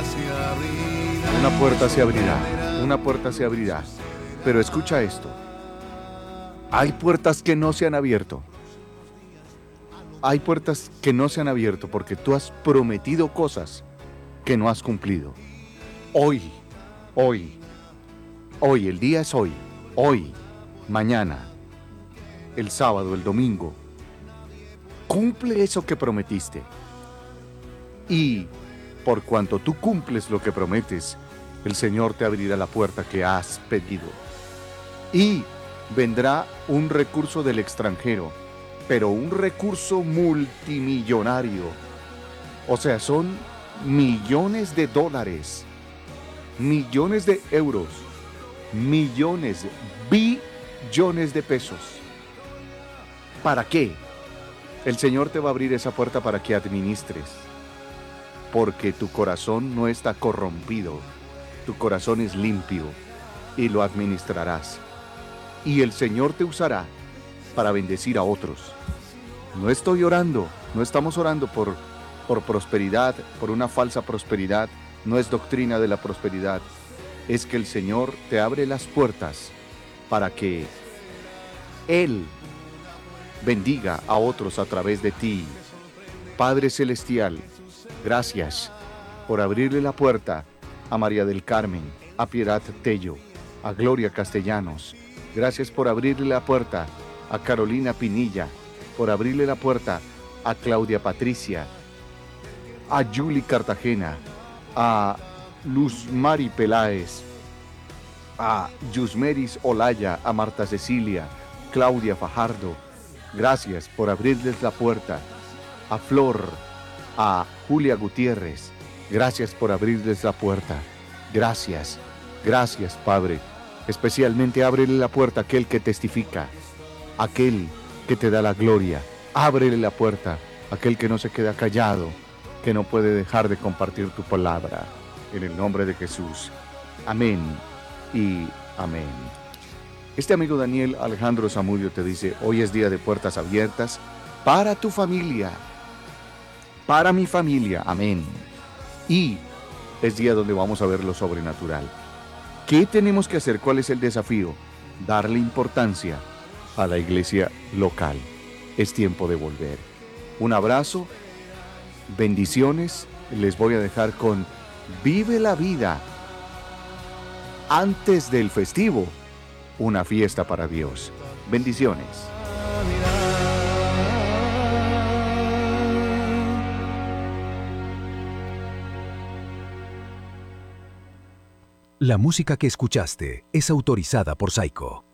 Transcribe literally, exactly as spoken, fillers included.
Una puerta se abrirá, una puerta se abrirá. Pero escucha esto. Hay puertas que no se han abierto. Hay puertas que no se han abierto porque tú has prometido cosas que no has cumplido. Hoy, hoy, hoy, el día es hoy, hoy, mañana, el sábado, el domingo. Cumple eso que prometiste. Y por cuanto tú cumples lo que prometes, el Señor te abrirá la puerta que has pedido. Y vendrá un recurso del extranjero, pero un recurso multimillonario. O sea, son millones de dólares, millones de euros, millones, billones de pesos. ¿Para qué? El Señor te va a abrir esa puerta para que administres, porque tu corazón no está corrompido, tu corazón es limpio y lo administrarás. Y el Señor te usará para bendecir a otros. No estoy orando, no estamos orando por, por prosperidad, por una falsa prosperidad. No es doctrina de la prosperidad. Es que el Señor te abre las puertas para que Él bendiga a otros a través de ti. Padre Celestial, gracias por abrirle la puerta a María del Carmen, a Piedad Tello, a Gloria Castellanos. Gracias por abrirle la puerta a Carolina Pinilla, por abrirle la puerta a Claudia Patricia, a Julie Cartagena, a Luz Mari Peláez, a Yusmeris Olaya, a Marta Cecilia, Claudia Fajardo. Gracias por abrirles la puerta a Flor, a Julia Gutiérrez. Gracias por abrirles la puerta. Gracias, gracias, Padre. Especialmente ábrele la puerta a aquel que testifica, aquel que te da la gloria. Ábrele la puerta a aquel que no se queda callado, que no puede dejar de compartir tu palabra. En el nombre de Jesús. Amén y amén. Este amigo Daniel Alejandro Zamudio te dice, hoy es día de puertas abiertas para tu familia, para mi familia. Amén. Y es día donde vamos a ver lo sobrenatural. ¿Qué tenemos que hacer? ¿Cuál es el desafío? Darle importancia a la iglesia local. Es tiempo de volver. Un abrazo, bendiciones. Les voy a dejar con Vive la vida. Antes del festivo, una fiesta para Dios. Bendiciones. La música que escuchaste es autorizada por Saico.